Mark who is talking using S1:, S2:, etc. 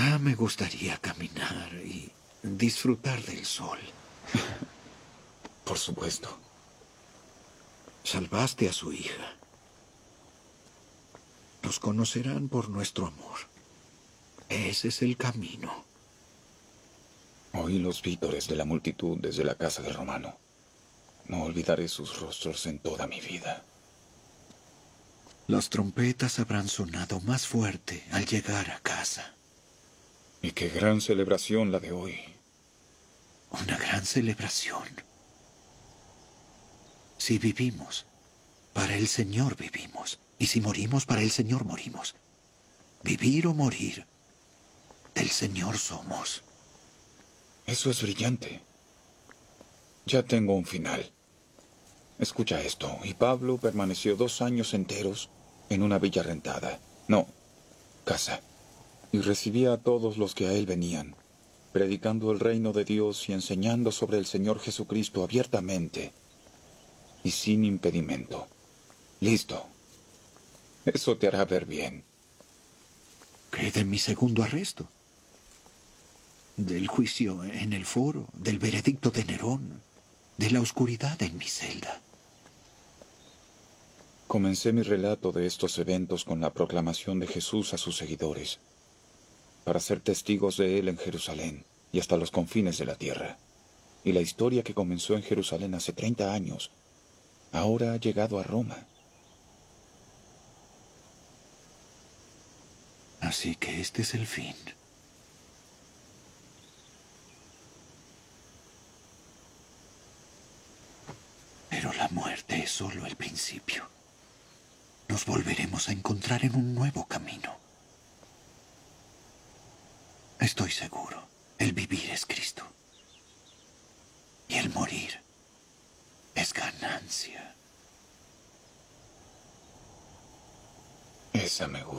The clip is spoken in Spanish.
S1: Me gustaría caminar y disfrutar del sol.
S2: Por supuesto.
S1: Salvaste a su hija. Nos conocerán por nuestro amor. Ese es el camino.
S2: Oí los vítores de la multitud desde la casa del Romano. No olvidaré sus rostros en toda mi vida.
S1: Las trompetas habrán sonado más fuerte al llegar a casa.
S2: Y qué gran celebración la de hoy.
S1: Una gran celebración. Si vivimos, para el Señor vivimos. Y si morimos, para el Señor morimos. Vivir o morir, del Señor somos.
S2: Eso es brillante. Ya tengo un final. Escucha esto. Y Pablo permaneció 2 años enteros en una villa rentada. No, casa. Y recibía a todos los que a él venían, predicando el reino de Dios y enseñando sobre el Señor Jesucristo abiertamente y sin impedimento. Listo. Eso te hará ver bien.
S1: ¿Qué de mi segundo arresto? Del juicio en el foro, del veredicto de Nerón, de la oscuridad en mi celda.
S2: Comencé mi relato de estos eventos con la proclamación de Jesús a sus seguidores, para ser testigos de él en Jerusalén y hasta los confines de la tierra. Y la historia que comenzó en Jerusalén hace 30 años, ahora ha llegado a Roma.
S1: Así que este es el fin. Pero la muerte es solo el principio. Nos volveremos a encontrar en un nuevo camino. Estoy seguro, el vivir es Cristo. Y el morir es ganancia.
S2: Esa me gusta.